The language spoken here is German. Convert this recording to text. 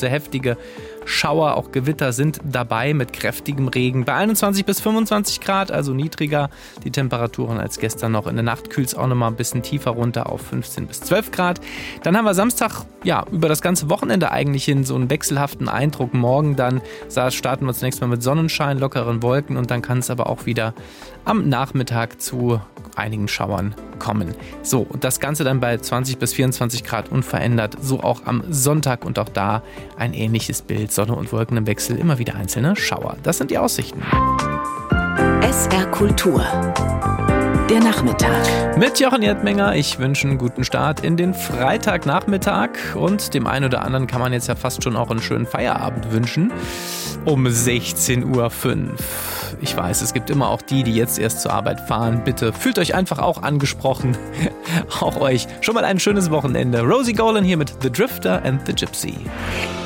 kurze, heftige Schauer, auch Gewitter sind dabei mit kräftigem Regen. Bei 21 bis 25 Grad, also niedriger die Temperaturen als gestern noch. In der Nacht kühlt es auch nochmal ein bisschen tiefer runter auf 15 bis 12 Grad. Dann haben wir Samstag, über das ganze Wochenende eigentlich hin so einen wechselhaften Eindruck. Morgen dann starten wir zunächst mal mit Sonnenschein, lockeren Wolken und dann kann es aber auch wieder am Nachmittag zu einigen Schauern kommen. So, und das Ganze dann bei 20 bis 24 Grad unverändert. So auch am Sonntag und auch da ein ähnliches Bild. Sonne und Wolken im Wechsel, immer wieder einzelne Schauer. Das sind die Aussichten. SR Kultur. Der Nachmittag. Mit Jochen Erdmenger. Ich wünsche einen guten Start in den Freitagnachmittag und dem einen oder anderen kann man jetzt ja fast schon auch einen schönen Feierabend wünschen. Um 16.05 Uhr. Ich weiß, es gibt immer auch die jetzt erst zur Arbeit fahren. Bitte fühlt euch einfach auch angesprochen. Auch euch schon mal ein schönes Wochenende. Rosie Golan hier mit The Drifter and the Gypsy.